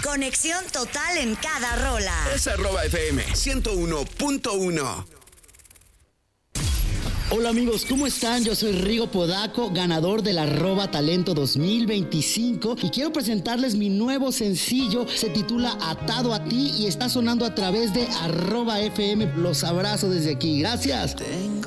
Conexión total en cada rola. Es @FM 101.1. Hola amigos, ¿cómo están? Yo soy Rigo Podaco, ganador del @Talento 2025 y quiero presentarles mi nuevo sencillo. Se titula Atado a ti y está sonando a través de @FM. Los abrazo desde aquí. Gracias.